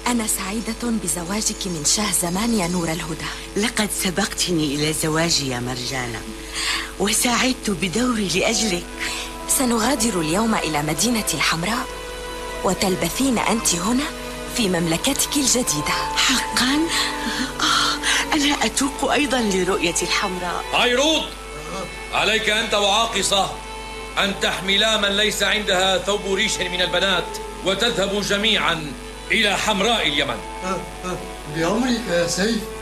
أنا سعيدة بزواجك من شاه زمان يا نور الهدى. لقد سبقتني إلى زواجي يا مرجانة، وساعدت بدوري لأجلك. سنغادر اليوم إلى مدينة الحمراء، وتلبثين أنت هنا في مملكتك الجديدة. حقا؟ أنا أتوق أيضا لرؤية الحمراء. عيروض، عليك أنت وعاقصة أن تحملا من ليس عندها ثوب ريش من البنات، وتذهبوا جميعا إلى حمراء اليمن. بأمرك يا سيف.